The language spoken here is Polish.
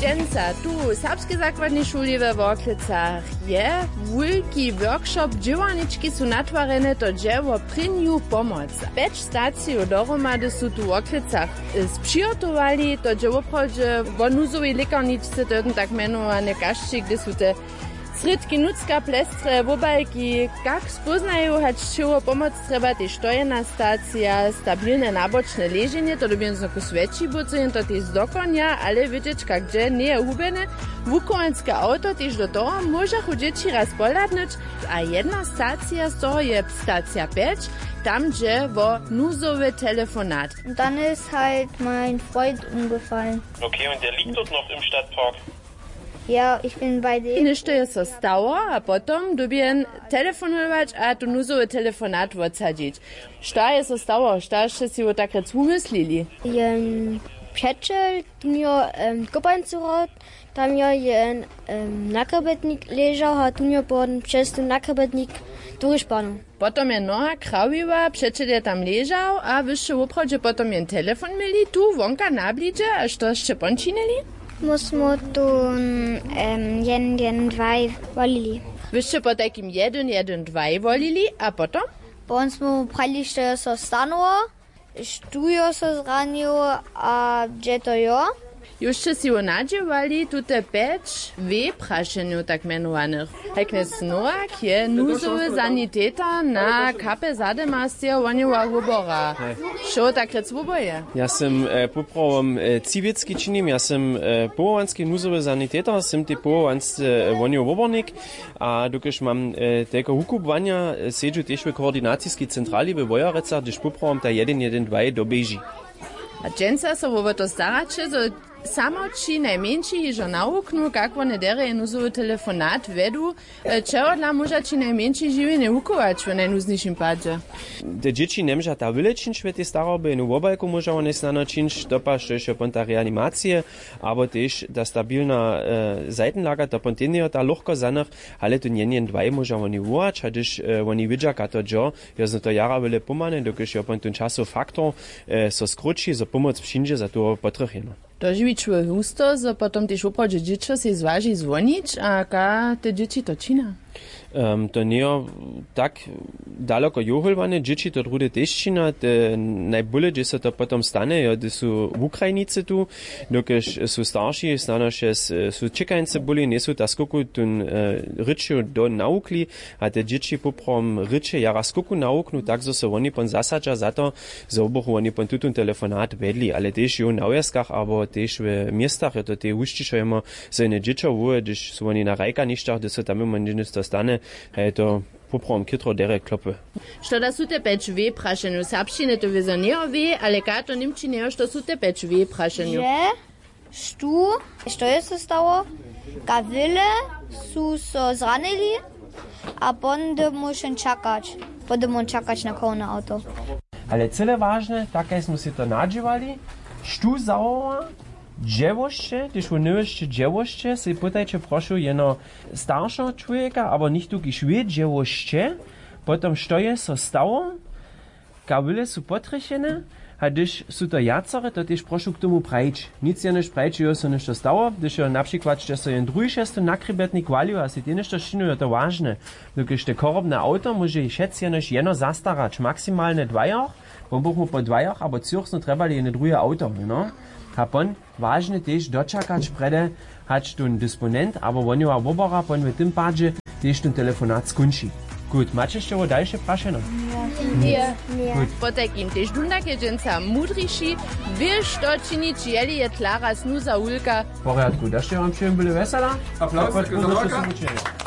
Dżęca, tu w serbskiej zakładnej szuli we Worklicach je wielki workshop dziełaniczki są natwarene to dzieło prynju pomoc. 5 stacji dohromady są tu w Worklicach sprzygotowali to dzieło prodzie w nuzowej lekarniczce, to tak mianowane kaszczy, gdzie są te sredki nucka, plestre, wobalki, jak spoznają, hać czego pomoc treba, też to jedna stacja, stabilne naboczne leżenie, to dobię znowu sweči, bo co to też dokonia, ale widzieć, gdzie nie je hubene, wukowanske auto też do toho może dzieci raz poladnąć, a jedna stacja z toho je stacja 5, tam gdzie wo nuzowy telefonat. Und dann ist halt mein Freund umgefallen. Okay, und der liegt dort noch im Stadtpark? Ja, ich bin bei dem. Ništo je so stało, a potom dobien telefonować, a tu nuzowy telefonat odsadzić. Šta je so stało? Šta ste si o takrat umyslili? Jen Pečel, tunjo kopancurot, tam jen nakrbetnik leżał, a tunjo pod przez ten nakrbetnik durchspannung. Potom je noha krawiła, przecież je tam leżał, a wyższe uprodzie potom jen telefon mieli, tu wonka na blidzie, a što jeszcze pončinili? Musmo tun 1-2 volili. Wyście po takim 1-1-2 volili, a potom? Po uns smo prali, što je so stanuo, štujo so zranilo, a gdzie to jo? Jeszcze si nadziewali tute 5 prašenju tak mianowanych. Heknes Noak je nuzowy saniteta na kapę zademastier Wonjewa Hubora. Šo takrat svoboje? Ja sam poprawom Ciwiecki činim, ja sam połowanski nuzowy saniteta, sam te połowanski Wonjew Hubornik, a dokiż mam tego hukubwania, sedžu też w koordynacijskiej centrali w Wojarecach, gdyż poprawom ta 1-1-2 dobeži. A dżęca so wo to starače, so samo ci najmniejsi jeżo nauknu, jak one dere nuzowy telefonat vedu, czego dla może ci najmniejsi živi ne ukować w najnuzniejszym padzie. De dzieci nie może ta wylecznić w tej staroby, no w obalku może one znanoczyć, dopaść jeszcze ponta reanimację, albo też ta stabilna seitenlager, to pontenio ta lochko zanach, ale to nie dwaj może oni ułać, a gdyż oni widzą, jak to dzio, ja to jara wyle pomane, dokiż ja pon ten czasu faktor so skróci, za pomoc przyjdzie, za to potrechino. To živi čuje husto, so potom też uprodzie dziecko si zwaži zvonić, a ka te dzieci to čina? To nie tak daleko johulwane, dzieci to drugie też čina, te najbole, gdzie se to potom stane, ja, to są w Ukrajnicy tu, dokiż są starsi, znano się, są czekańcy boli, nie są ta skoku tun ryczu do naukli, a te dzieci poprom rycze jara skoku nauknu, tak so se oni pon zasadza za to, za obochu oni pon tutun telefonat vedli, ale też jo na wjaskach, albo też w miastach, ja to te ušćišujemo za ne dziecko, gdyż są oni na rajkaništach, gdy se tam imamo to stane, to poprom kitro dere kloppe. Što da su te 5 prašenju? Sapšine to vezonio ve, ale kato nimčineo, što su te 5 prašenju? Že, štu, što je se stało? Gavile su so zranili, a budemo čakać na kolno auto. Ale cele ważne, tak smo si to nadziewali, štu zaowa, dziełoście, gdyż u nyłyście dziełoście, se pytajcie proszę jeno starszego człowieka, albo nicht tu giszwie dziełoście, potom što je so stało, kawyle su potrechene, a gdyż su to jacore, to też proszę k tomu prajć. Nic je než prajć, jo so nešto stało, gdyż jo na przykład, że so jen drugi šesto nakrybetnik walił, a si ty nešto šinu, to ważne. Dokiż te korobne auto może šec je než jeno zastarać, maksymalne 2 jaar, bo buchmu po 2 jaar, aber circhno trebali jene drugie auto, no? A pon ważne też doczekać prede, hać ten dysponent, aber wonjewa wobora, pon w tym padzie też ten telefonat skończy. Gut, macie jeszcze dalsze praszeno? Nie. Gut. Po takim też dundakie dżęca mudriši, wiesz to czynić, jeli je Klara Snuza Ulka. W porządku, da jeszcze wam się byli wesela? Aplauz.